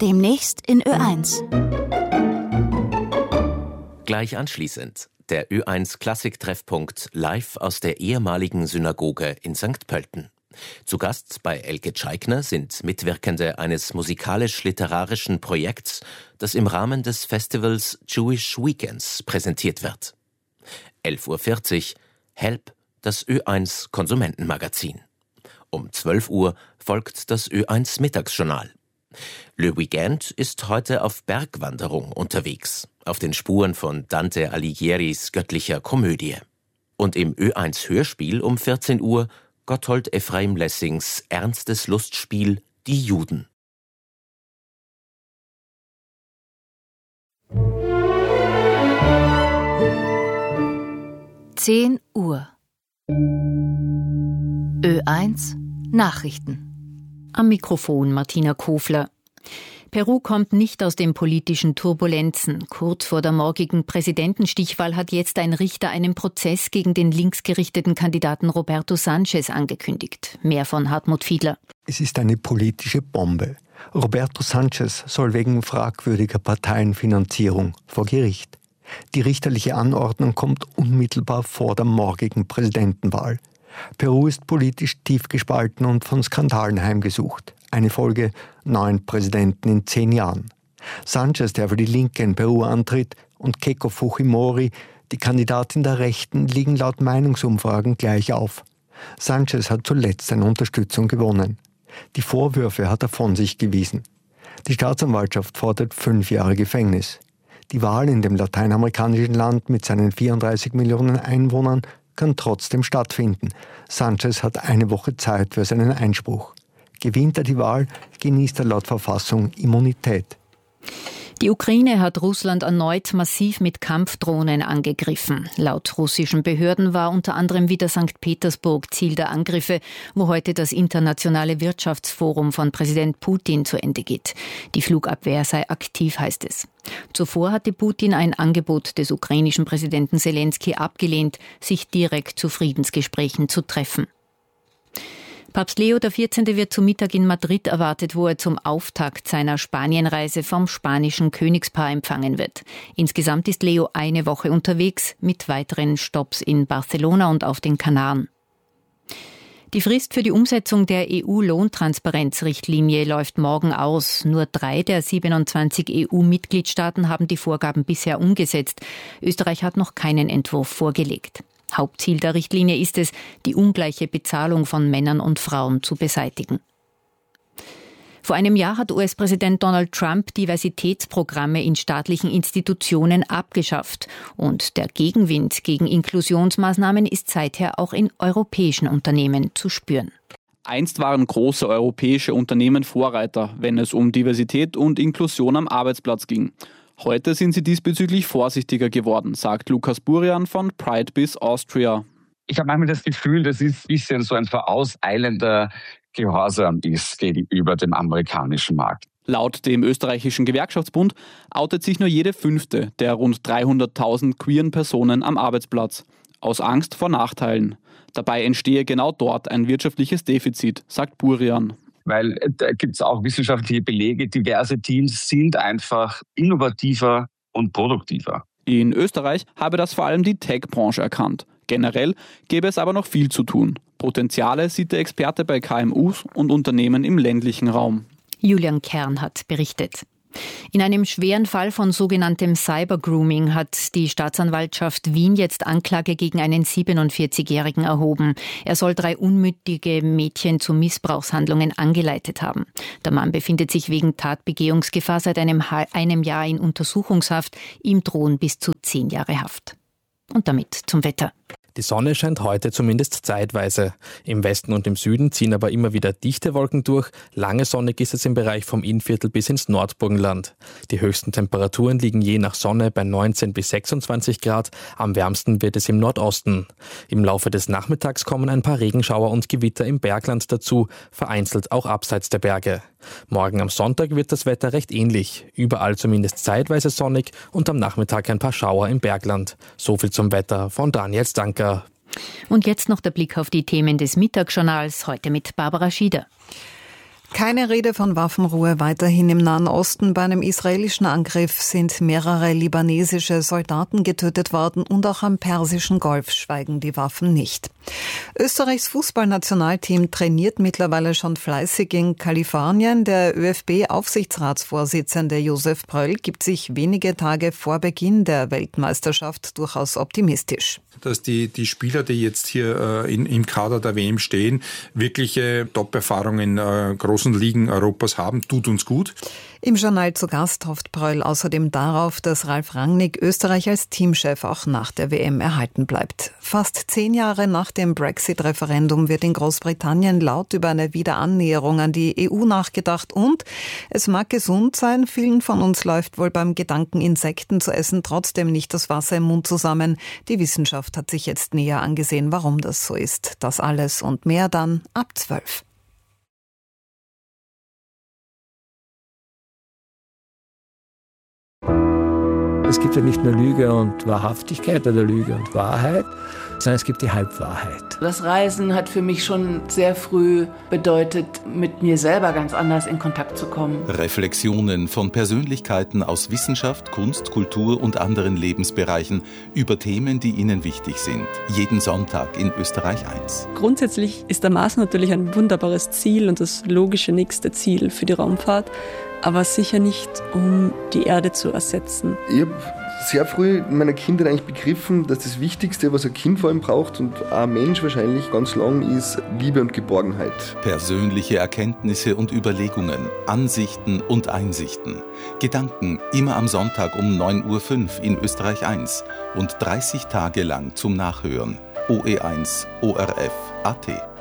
Demnächst in Ö1. Gleich anschließend der Ö1 Klassik-Treffpunkt live aus der ehemaligen Synagoge in St. Pölten. Zu Gast bei Elke Tscheigner sind Mitwirkende eines musikalisch-literarischen Projekts, das im Rahmen des Festivals Jewish Weekends präsentiert wird. 11:40 Uhr Help, das Ö1 Konsumentenmagazin. Um 12 Uhr folgt das Ö1 Mittagsjournal. Le Weekend ist heute auf Bergwanderung unterwegs, auf den Spuren von Dante Alighieri's göttlicher Komödie. Und im Ö1 Hörspiel um 14 Uhr Gotthold Ephraim Lessings ernstes Lustspiel Die Juden. Uhr. Ö1 Nachrichten. Am Mikrofon Martina Kofler. Peru kommt nicht aus den politischen Turbulenzen. Kurz vor der morgigen Präsidentenstichwahl hat jetzt ein Richter einen Prozess gegen den linksgerichteten Kandidaten Roberto Sanchez angekündigt. Mehr von Hartmut Fiedler. Es ist eine politische Bombe. Roberto Sanchez soll wegen fragwürdiger Parteienfinanzierung vor Gericht. Die richterliche Anordnung kommt unmittelbar vor der morgigen Präsidentenwahl. Peru ist politisch tief gespalten und von Skandalen heimgesucht. Eine Folge: 9 Präsidenten in 10 Jahren. Sanchez, der für die Linke in Peru antritt, und Keiko Fujimori, die Kandidatin der Rechten, liegen laut Meinungsumfragen gleich auf. Sanchez hat zuletzt seine Unterstützung gewonnen. Die Vorwürfe hat er von sich gewiesen. Die Staatsanwaltschaft fordert 5 Jahre Gefängnis. Die Wahl in dem lateinamerikanischen Land mit seinen 34 Millionen Einwohnern kann trotzdem stattfinden. Sanchez hat eine Woche Zeit für seinen Einspruch. Gewinnt er die Wahl, genießt er laut Verfassung Immunität. Die Ukraine hat Russland erneut massiv mit Kampfdrohnen angegriffen. Laut russischen Behörden war unter anderem wieder St. Petersburg Ziel der Angriffe, wo heute das internationale Wirtschaftsforum von Präsident Putin zu Ende geht. Die Flugabwehr sei aktiv, heißt es. Zuvor hatte Putin ein Angebot des ukrainischen Präsidenten Selenskyj abgelehnt, sich direkt zu Friedensgesprächen zu treffen. Papst Leo XIV. Wird zu Mittag in Madrid erwartet, wo er zum Auftakt seiner Spanienreise vom spanischen Königspaar empfangen wird. Insgesamt ist Leo eine Woche unterwegs, mit weiteren Stopps in Barcelona und auf den Kanaren. Die Frist für die Umsetzung der EU-Lohntransparenzrichtlinie läuft morgen aus. Nur 3 der 27 EU-Mitgliedstaaten haben die Vorgaben bisher umgesetzt. Österreich hat noch keinen Entwurf vorgelegt. Hauptziel der Richtlinie ist es, die ungleiche Bezahlung von Männern und Frauen zu beseitigen. Vor einem Jahr hat US-Präsident Donald Trump Diversitätsprogramme in staatlichen Institutionen abgeschafft. Und der Gegenwind gegen Inklusionsmaßnahmen ist seither auch in europäischen Unternehmen zu spüren. Einst waren große europäische Unternehmen Vorreiter, wenn es um Diversität und Inklusion am Arbeitsplatz ging. Heute sind sie diesbezüglich vorsichtiger geworden, sagt Lukas Burian von Pride Biz Austria. Ich habe manchmal das Gefühl, das ist ein bisschen so ein vorauseilender Gehorsam ist gegenüber dem amerikanischen Markt. Laut dem österreichischen Gewerkschaftsbund outet sich nur jede 5. der rund 300.000 queeren Personen am Arbeitsplatz. Aus Angst vor Nachteilen. Dabei entstehe genau dort ein wirtschaftliches Defizit, sagt Burian. Weil da gibt es auch wissenschaftliche Belege, diverse Teams sind einfach innovativer und produktiver. In Österreich habe das vor allem die Tech-Branche erkannt. Generell gäbe es aber noch viel zu tun. Potenziale sieht der Experte bei KMUs und Unternehmen im ländlichen Raum. Julian Kern hat berichtet. In einem schweren Fall von sogenanntem Cybergrooming hat die Staatsanwaltschaft Wien jetzt Anklage gegen einen 47-Jährigen erhoben. Er soll 3 unmündige Mädchen zu Missbrauchshandlungen angeleitet haben. Der Mann befindet sich wegen Tatbegehungsgefahr seit einem Jahr in Untersuchungshaft. Ihm drohen bis zu 10 Jahre Haft. Und damit zum Wetter. Die Sonne scheint heute zumindest zeitweise. Im Westen und im Süden ziehen aber immer wieder dichte Wolken durch. Lange sonnig ist es im Bereich vom Innviertel bis ins Nordburgenland. Die höchsten Temperaturen liegen je nach Sonne bei 19 bis 26 Grad. Am wärmsten wird es im Nordosten. Im Laufe des Nachmittags kommen ein paar Regenschauer und Gewitter im Bergland dazu, vereinzelt auch abseits der Berge. Morgen am Sonntag wird das Wetter recht ähnlich. Überall zumindest zeitweise sonnig und am Nachmittag ein paar Schauer im Bergland. So viel zum Wetter von Daniel Stanker. Und jetzt noch der Blick auf die Themen des Mittagsjournals, heute mit Barbara Schieder. Keine Rede von Waffenruhe weiterhin im Nahen Osten. Bei einem israelischen Angriff sind mehrere libanesische Soldaten getötet worden und auch am Persischen Golf schweigen die Waffen nicht. Österreichs Fußballnationalteam trainiert mittlerweile schon fleißig in Kalifornien. Der ÖFB-Aufsichtsratsvorsitzende Josef Pröll gibt sich wenige Tage vor Beginn der Weltmeisterschaft durchaus optimistisch. Dass die Spieler, die jetzt hier im Kader der WM stehen, wirkliche Top-Erfahrungen in großen Ligen Europas haben, tut uns gut. Im Journal zu Gast hofft Pröll außerdem darauf, dass Ralf Rangnick Österreich als Teamchef auch nach der WM erhalten bleibt. Fast 10 Jahre nach dem Brexit-Referendum wird in Großbritannien laut über eine Wiederannäherung an die EU nachgedacht und es mag gesund sein, vielen von uns läuft wohl beim Gedanken, Insekten zu essen, trotzdem nicht das Wasser im Mund zusammen. Die Wissenschaft hat sich jetzt näher angesehen, warum das so ist. Das alles und mehr dann ab 12. Es gibt ja nicht nur Lüge und Wahrhaftigkeit oder Lüge und Wahrheit, sondern es gibt die Halbwahrheit. Das Reisen hat für mich schon sehr früh bedeutet, mit mir selber ganz anders in Kontakt zu kommen. Reflexionen von Persönlichkeiten aus Wissenschaft, Kunst, Kultur und anderen Lebensbereichen über Themen, die ihnen wichtig sind. Jeden Sonntag in Österreich 1. Grundsätzlich ist der Mars natürlich ein wunderbares Ziel und das logische nächste Ziel für die Raumfahrt. Aber sicher nicht, um die Erde zu ersetzen. Ich habe sehr früh in meiner Kindheit eigentlich begriffen, dass das Wichtigste, was ein Kind vor allem braucht und auch ein Mensch wahrscheinlich ganz lang, ist Liebe und Geborgenheit. Persönliche Erkenntnisse und Überlegungen, Ansichten und Einsichten. Gedanken immer am Sonntag um 9.05 Uhr in Österreich 1 und 30 Tage lang zum Nachhören. OE1 ORF.at